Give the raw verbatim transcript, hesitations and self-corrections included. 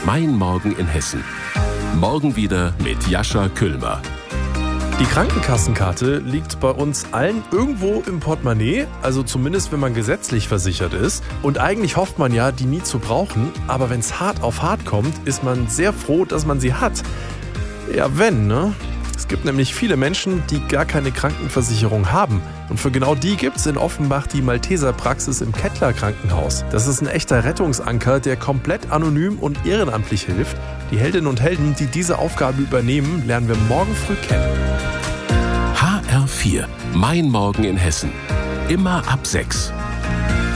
Mein Morgen in Hessen. Morgen wieder mit Jascha Küllmer. Die Krankenkassenkarte liegt bei uns allen irgendwo im Portemonnaie, also zumindest wenn man gesetzlich versichert ist. Und eigentlich hofft man ja, die nie zu brauchen, aber wenn es hart auf hart kommt, ist man sehr froh, dass man sie hat. Ja, wenn, ne? Es gibt nämlich viele Menschen, die gar keine Krankenversicherung haben. Und für genau die gibt es in Offenbach die Malteser Praxis im Kettler Krankenhaus. Das ist ein echter Rettungsanker, der komplett anonym und ehrenamtlich hilft. Die Heldinnen und Helden, die diese Aufgabe übernehmen, lernen wir morgen früh kennen. H R vier. Mein Morgen in Hessen. Immer ab sechs.